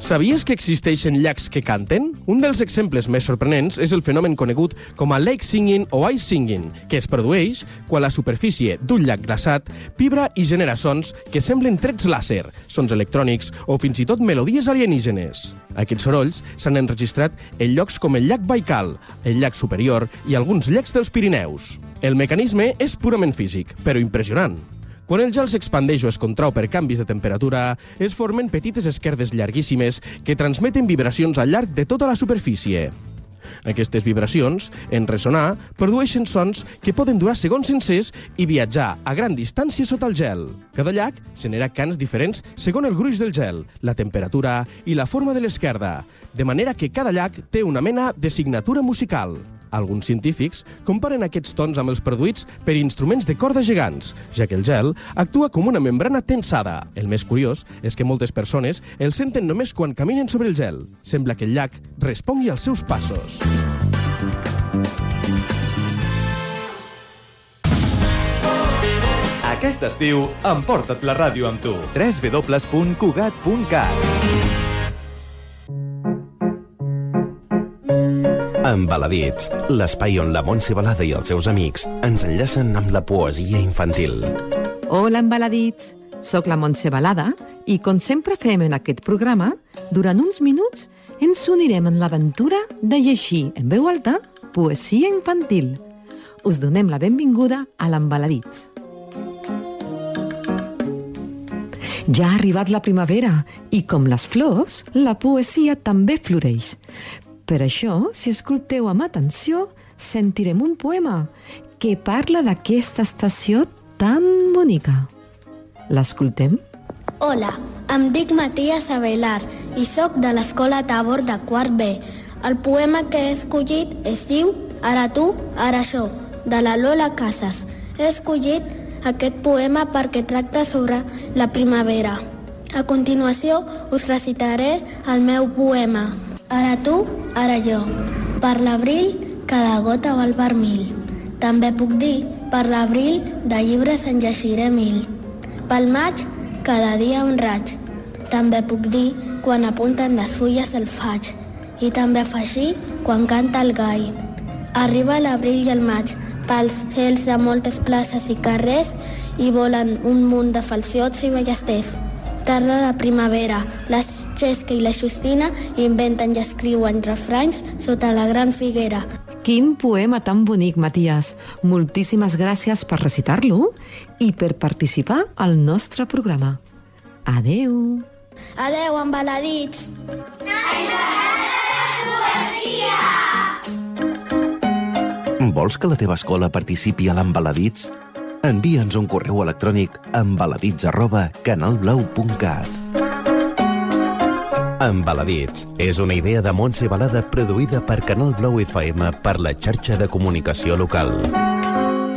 Sabies que existeixen llacs que canten? Un dels exemples més sorprenents és el fenomen conegut com a lake singing o ice singing, que es produeix quan la superfície d'un llac glaçat vibra i genera sons que semblen trets làser, sons electrònics o fins i tot melodies alienígenes. Aquests sorolls s'han enregistrat en llocs com el llac Baikal, el llac Superior i alguns llacs dels Pirineus. El mecanisme és purament físic, però impressionant. Quan el gel s'expandeix o es contrau per canvis de temperatura, es formen petites esquerdes llarguíssimes que transmeten vibracions al llarg de tota la superfície. Aquestes vibracions, en ressonar, produeixen sons que poden durar segons sencers i viatjar a gran distància sota el gel. Cada llac genera cants diferents segons el gruix del gel, la temperatura i la forma de l'esquerda, de manera que cada llac té una mena de signatura musical. Alguns científics comparen aquests tons amb els produïts per instruments de corda gegants, ja que el gel actua com una membrana tensada. El més curiós és que moltes persones el senten només quan caminen sobre el gel. Sembla que el llac respongui als seus passos. Aquest estiu, emporta't la ràdio amb tu. www.cugat.cat. Embaladits, l'espai on la Montse Balada i els seus amics ens enllacen amb la poesia infantil. Hola, embaladits! Soc la Montse Balada i, com sempre fem en aquest programa, durant uns minuts ens unirem en l'aventura de llegir en veu alta poesia infantil. Us donem la benvinguda a l'Embaladits. Ja ha arribat la primavera i, com les flors, la poesia també floreix. Per això, si escolteu amb atenció, sentirem un poema que parla d'aquesta estació tan bonica. L'escoltem? Hola, em dic Matías Avelar i sóc de l'Escola Tabor de quart B. El poema que he escollit es diu Ara tu, ara jo, de la Lola Casas. He escollit aquest poema perquè tracta sobre la primavera. A continuació, us recitaré el meu poema. Ara tu, ara jo. Per l'abril, cada gota val per 1000. També puc dir, per l'abril, de llibres en llegiré 1000. Pel maig, cada dia un raig. També puc dir, quan apunten les fulles el faig. I també afegir, quan canta el gall. Arriba l'abril i el maig, pels cels de moltes places i carrers, i volen un munt de falciots i ballesters. Tarda de primavera, les Xesca i la Justina inventen i escriuen refranys sota la gran figuera. Quin poema tan bonic, Matías! Moltíssimes gràcies per recitar-lo i per participar al nostre programa. Adeu! Adeu, embaladits! Vols que la teva escola participi a l'Embaladits? Envia'ns un correu electrònic a embaladits@canalblau.cat. Embaladits és una idea de Montse Balada produïda per Canal Blau FM per la xarxa de comunicació local.